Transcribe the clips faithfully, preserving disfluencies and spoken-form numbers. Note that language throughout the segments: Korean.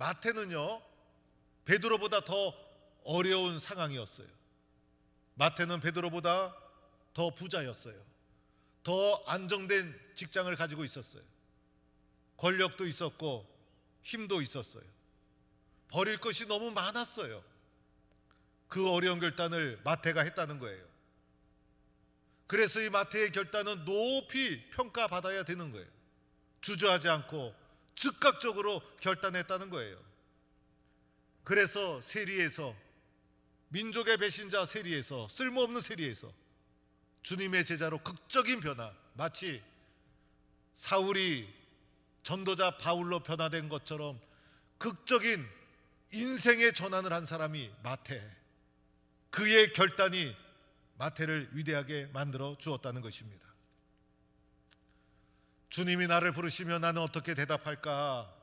마태는요 베드로보다 더 어려운 상황이었어요. 마태는 베드로보다 더 부자였어요. 더 안정된 직장을 가지고 있었어요. 권력도 있었고 힘도 있었어요. 버릴 것이 너무 많았어요. 그 어려운 결단을 마태가 했다는 거예요. 그래서 이 마태의 결단은 높이 평가받아야 되는 거예요. 주저하지 않고 즉각적으로 결단했다는 거예요. 그래서 세리에서, 민족의 배신자 세리에서, 쓸모없는 세리에서 주님의 제자로 극적인 변화, 마치 사울이 전도자 바울로 변화된 것처럼 극적인 인생의 전환을 한 사람이 마태. 그의 결단이 마태를 위대하게 만들어 주었다는 것입니다. 주님이 나를 부르시면 나는 어떻게 대답할까?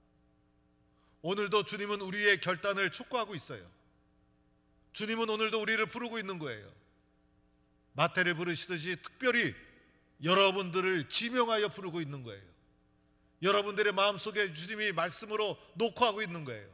오늘도 주님은 우리의 결단을 촉구하고 있어요. 주님은 오늘도 우리를 부르고 있는 거예요. 마태를 부르시듯이 특별히 여러분들을 지명하여 부르고 있는 거예요. 여러분들의 마음속에 주님이 말씀으로 녹화하고 있는 거예요.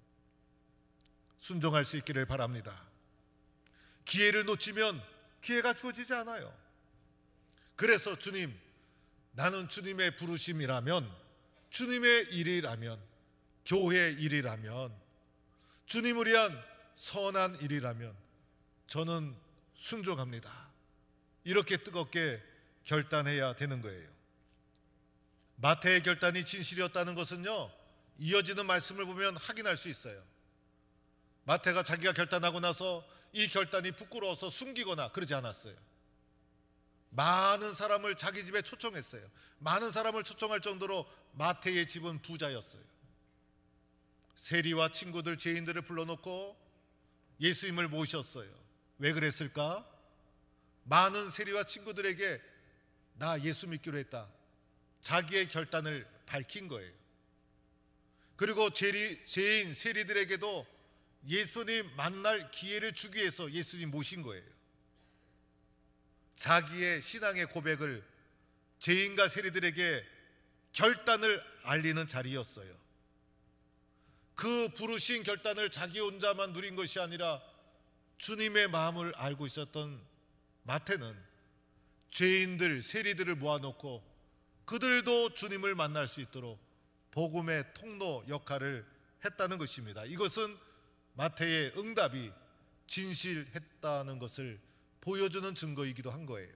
순종할 수 있기를 바랍니다. 기회를 놓치면 기회가 주어지지 않아요. 그래서 주님, 나는 주님의 부르심이라면, 주님의 일이라면, 교회의 일이라면, 주님을 위한 선한 일이라면 저는 순종합니다. 이렇게 뜨겁게 결단해야 되는 거예요. 마태의 결단이 진실이었다는 것은요, 이어지는 말씀을 보면 확인할 수 있어요. 마태가 자기가 결단하고 나서 이 결단이 부끄러워서 숨기거나 그러지 않았어요. 많은 사람을 자기 집에 초청했어요. 많은 사람을 초청할 정도로 마태의 집은 부자였어요. 세리와 친구들, 죄인들을 불러놓고 예수님을 모셨어요. 왜 그랬을까? 많은 세리와 친구들에게 나 예수 믿기로 했다, 자기의 결단을 밝힌 거예요. 그리고 죄리, 죄인 세리들에게도 예수님 만날 기회를 주기 위해서 예수님 모신 거예요. 자기의 신앙의 고백을 죄인과 세리들에게 결단을 알리는 자리였어요. 그 부르신 결단을 자기 혼자만 누린 것이 아니라 주님의 마음을 알고 있었던 마태는 죄인들, 세리들을 모아놓고 그들도 주님을 만날 수 있도록 복음의 통로 역할을 했다는 것입니다. 이것은 마태의 응답이 진실했다는 것을 보여주는 증거이기도 한 거예요.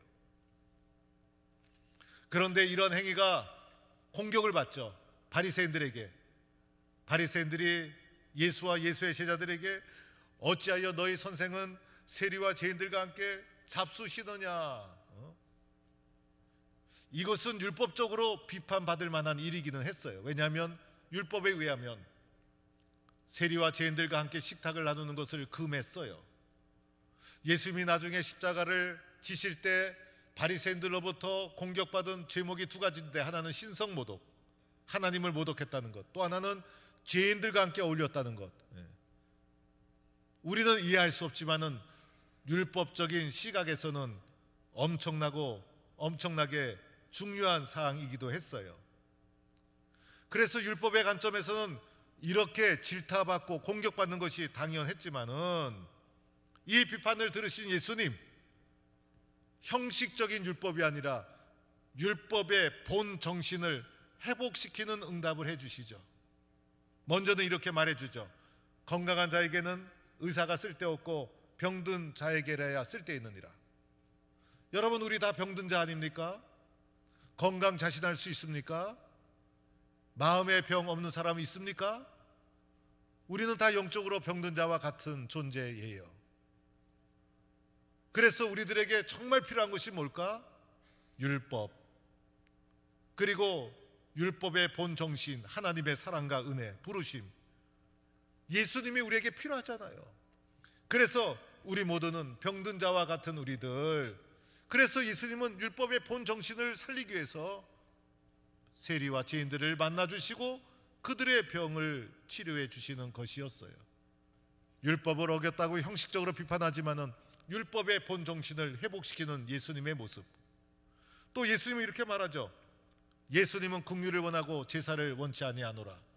그런데 이런 행위가 공격을 받죠. 바리새인들에게. 바리새인들이 예수와 예수의 제자들에게 어찌하여 너희 선생은 세리와 죄인들과 함께 잡수시느냐? 어? 이것은 율법적으로 비판받을 만한 일이기는 했어요. 왜냐하면 율법에 의하면 세리와 죄인들과 함께 식탁을 나누는 것을 금했어요. 예수님이 나중에 십자가를 지실 때 바리새인들로부터 공격받은 죄목이 두 가지인데, 하나는 신성모독, 하나님을 모독했다는 것, 또 하나는 죄인들과 함께 어울렸다는 것. 우리는 이해할 수 없지만은 율법적인 시각에서는 엄청나고 엄청나게 중요한 사항이기도 했어요. 그래서 율법의 관점에서는 이렇게 질타받고 공격받는 것이 당연했지만은 이 비판을 들으신 예수님, 형식적인 율법이 아니라 율법의 본 정신을 회복시키는 응답을 해주시죠. 먼저는 이렇게 말해주죠. 건강한 자에게는 의사가 쓸데없고 병든 자에게라야 쓸데있느니라. 여러분, 우리 다 병든 자 아닙니까? 건강 자신할 수 있습니까? 마음의 병 없는 사람 있습니까? 우리는 다 영적으로 병든 자와 같은 존재예요. 그래서 우리들에게 정말 필요한 것이 뭘까? 율법, 그리고 율법의 본 정신, 하나님의 사랑과 은혜, 부르심, 예수님이 우리에게 필요하잖아요. 그래서 우리 모두는 병든 자와 같은 우리들, 그래서 예수님은 율법의 본 정신을 살리기 위해서 세리와 죄인들을 만나주시고 그들의 병을 치료해 주시는 것이었어요. 율법을 어겼다고 형식적으로 비판하지만은 율법의 본 정신을 회복시키는 예수님의 모습. 또 예수님은 이렇게 말하죠. 예수님은 긍휼을 원하고 제사를 원치 아니하노라.